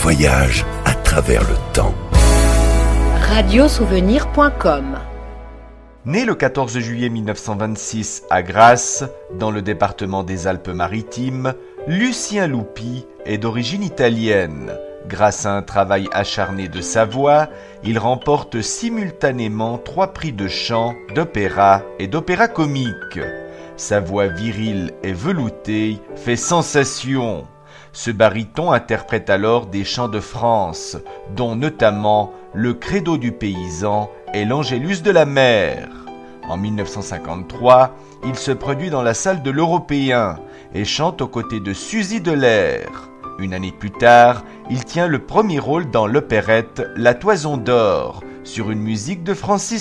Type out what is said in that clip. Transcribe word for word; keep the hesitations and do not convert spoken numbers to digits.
voyage à travers le temps. radio souvenir point com. Né le quatorze juillet mille neuf cent vingt-six à Grasse, dans le département des Alpes-Maritimes, Lucien Lupi est d'origine italienne. Grâce à un travail acharné de sa voix, il remporte simultanément trois prix de chant, d'opéra et d'opéra comique. Sa voix virile et veloutée fait sensation. Ce baryton interprète alors des chants de France, dont notamment le Credo du paysan et l'Angélus de la mer. En mille neuf cent cinquante-trois, il se produit dans la salle de l'Européen et chante aux côtés de Suzy Delair. Une année plus tard, il tient le premier rôle dans l'opérette La Toison d'or, sur une musique de Francis